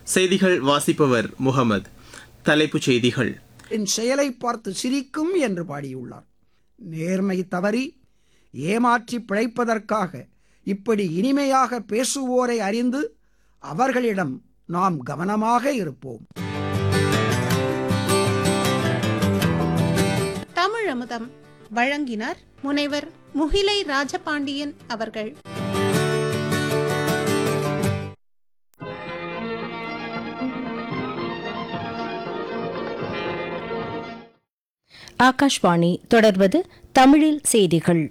செய்திகள் வாசிப்பவர் முகமது. தலைப்புச் செய்திகள். என் செயலை பார்த்து சிரிக்கும் என்று பாடியுள்ளார். நேர்மை தவறி ஏமாற்றி பிழைப்பதற்காக இப்படி இனிமையாக பேசுவோரை அறிந்து அவர்களிடம் நாம் கவனமாக இருப்போம். தமிழ் அமுதம் வழங்கினார் முனைவர் முகிலை ராஜபாண்டியன் அவர்கள். ஆகாஷ்வாணி. தொடர்வது தமிழில் செய்திகள்.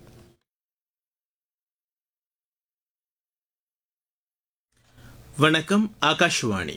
வணக்கம். ஆகாஷ்வாணி.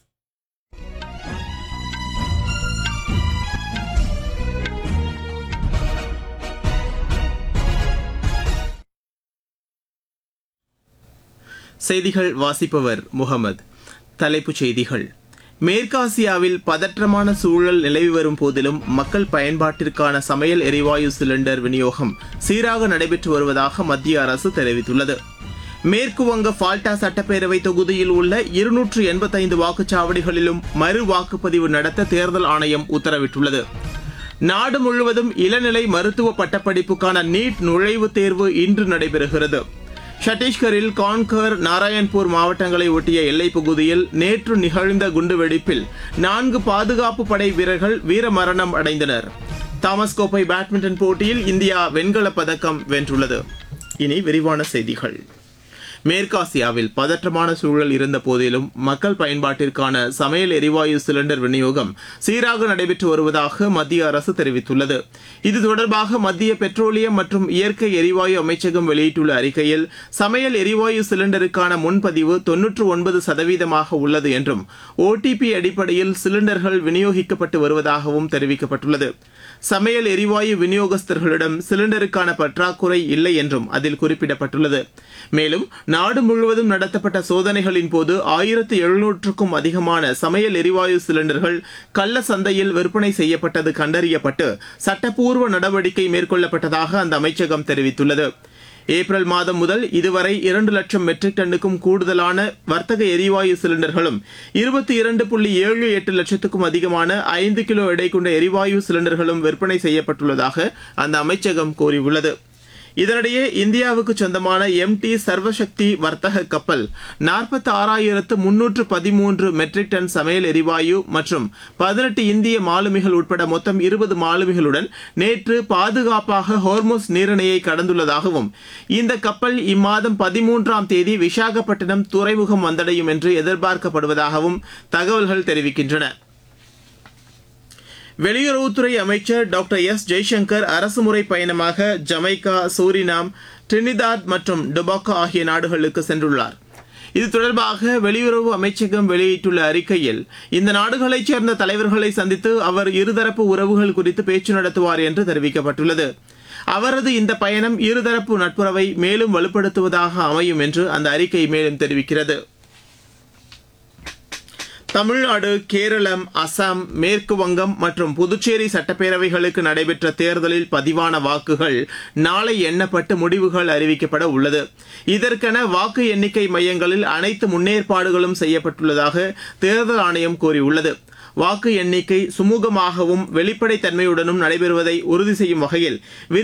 செய்திகள் வாசிப்பவர் முகமது. தலைப்புச் செய்திகள். மேற்காசியாவில் பதற்றமான சூழல் நிலவி வரும் போதிலும் மக்கள் பயன்பாட்டிற்கான சமையல் எரிவாயு சிலிண்டர் விநியோகம் சீராக நடைபெற்று வருவதாக மத்திய அரசு தெரிவித்துள்ளது. மேற்கு வங்க ஃபால்டா சட்டப்பேரவை தொகுதியில் உள்ள 285 வாக்குச்சாவடிகளிலும் மறு வாக்குப்பதிவு நடத்த தேர்தல் ஆணையம் உத்தரவிட்டுள்ளது. நாடு முழுவதும் இளநிலை மருத்துவ பட்டப்படிப்புக்கான நீட் நுழைவுத் தேர்வு இன்று நடைபெறுகிறது. சத்தீஸ்கரில் கான்கர், நாராயண்பூர் மாவட்டங்களை ஒட்டிய எல்லைப் பகுதியில் நேற்று நிகழ்ந்த குண்டுவெடிப்பில் 4 பாதுகாப்பு படை வீரர்கள் வீரமரணம் அடைந்தனர். தாமஸ் கோப்பை பேட்மிண்டன் போட்டியில் இந்தியா வெண்கலப் பதக்கம் வென்றுள்ளது. இனி விரிவான செய்திகள். மேற்காசியாவில் பதற்றமான சூழல் இருந்த போதிலும் மக்கள் பயன்பாட்டிற்கான சமையல் எரிவாயு சிலிண்டர் விநியோகம் சீராக நடைபெற்று வருவதாக மத்திய அரசு தெரிவித்துள்ளது. இது தொடர்பாக மத்திய பெட்ரோலியம் மற்றும் இயற்கை எரிவாயு அமைச்சகம் வெளியிட்டுள்ள அறிக்கையில் சமையல் எரிவாயு சிலிண்டருக்கான முன்பதிவு 99% உள்ளது என்றும் OTP அடிப்படையில் சிலிண்டர்கள் விநியோகிக்கப்பட்டு வருவதாகவும் தெரிவிக்கப்பட்டுள்ளது. சமையல் எரிவாயு விநியோகஸ்தர்களிடம் சிலிண்டருக்கான பற்றாக்குறை இல்லை என்றும் அதில் குறிப்பிடப்பட்டுள்ளது. மேலும் நாடு முழுவதும் நடத்தப்பட்ட சோதனைகளின் போது 1700க்கும் அதிகமான சமையல் எரிவாயு சிலிண்டர்கள் கள்ள சந்தையில் விற்பனை செய்யப்பட்டது கண்டறியப்பட்டு சட்டப்பூர்வ நடவடிக்கை மேற்கொள்ளப்பட்டதாக அந்த அமைச்சகம் தெரிவித்துள்ளது. ஏப்ரல் மாதம் முதல் இதுவரை 2 லட்சம் மெட்ரிக் டன்னுக்கும் கூடுதலான வர்த்தக எரிவாயு சிலிண்டர்களும் 22.78 லட்சத்துக்கும் அதிகமான 5 கிலோ எடை கொண்ட எரிவாயு சிலிண்டர்களும் விற்பனை செய்யப்பட்டுள்ளதாக அந்த அமைச்சகம் கூறியுள்ளது. இதனிடையே இந்தியாவுக்கு சொந்தமான MT சர்வசக்தி வர்த்தக கப்பல் 46,313 மெட்ரிக் டன் சமையல் எரிவாயு மற்றும் 18 இந்திய மாலுமிகள் உட்பட மொத்தம் 20 மாலுமிகளுடன் நேற்று பாதுகாப்பாக ஹோர்முஸ் நீரிணையை கடந்துள்ளதாகவும் இந்த கப்பல் இம்மாதம் 13ஆம் தேதி விசாகப்பட்டினம் துறைமுகம் வந்தடையும் என்று எதிர்பார்க்கப்படுவதாகவும் தகவல்கள் தெரிவிக்கின்றன. வெளியுறவுத்துறை அமைச்சர் டாக்டர் ஜெய்சங்கர் அரசுமுறை பயணமாக ஜமைக்கா, சூரினாம், டிரினிதாட் மற்றும் டொபாகோ ஆகிய நாடுகளுக்கு சென்றுள்ளார். இது தொடர்பாக வெளியுறவு அமைச்சகம் வெளியிட்டுள்ள அறிக்கையில் இந்த நாடுகளைச் சேர்ந்த தலைவர்களை சந்தித்து அவர் இருதரப்பு உறவுகள் குறித்து பேச்சு நடத்துவார் என்று தெரிவிக்கப்பட்டுள்ளது. அவரது இந்த பயணம் இருதரப்பு நட்புறவை மேலும் வலுப்படுத்துவதாக அமையும் என்று அந்த அறிக்கை மேலும் தெரிவிக்கிறது. தமிழ்நாடு, கேரளம், அசாம், மேற்கு வங்கம் மற்றும் புதுச்சேரி சட்டப்பேரவைகளுக்கு நடைபெற்ற தேர்தலில் பதிவான வாக்குகள் நாளை எண்ணப்பட்டு முடிவுகள் அறிவிக்கப்பட உள்ளது. இதற்கென வாக்கு எண்ணிக்கை மையங்களில் அனைத்து முன்னேற்பாடுகளும் செய்யப்பட்டுள்ளதாக தேர்தல் ஆணையம் கூறியுள்ளது. வாக்கு எண்ணிக்கை சுமூகமாகவும் வெளிப்படைத்தன்மையுடனும் நடைபெறுவதை உறுதி செய்யும் வகையில்